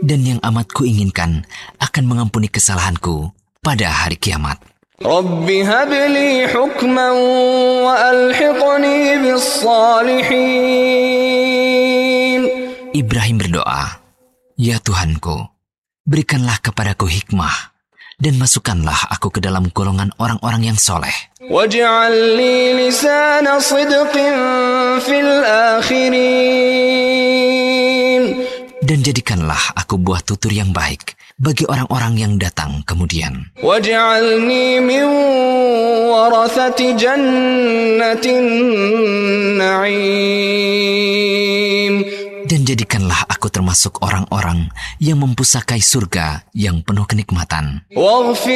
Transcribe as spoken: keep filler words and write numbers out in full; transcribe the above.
dan yang amat kuinginkan akan mengampuni kesalahanku pada hari kiamat. Rabbi habli hukman wa alhiqni bis salihin. Ibrahim berdoa, "Ya Tuhanku, berikanlah kepadaku hikmah dan masukkanlah aku ke dalam golongan orang-orang yang soleh. Waj'al li lisana sidqin fil akhirin. Dan jadikanlah aku buah tutur yang baik bagi orang-orang yang datang kemudian. Waj'alni min warathati jannatin na'im. Dan jadikanlah aku termasuk orang-orang yang mempusakai surga yang penuh kenikmatan. Waghfir